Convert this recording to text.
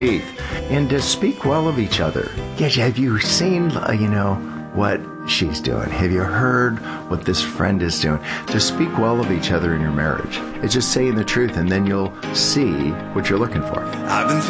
and to speak well of each other. Yeah, have you seen, what she's doing? Have you heard what this friend is doing? Just speak well of each other in your marriage. It's just saying the truth, and then you'll see what you're looking for. I've been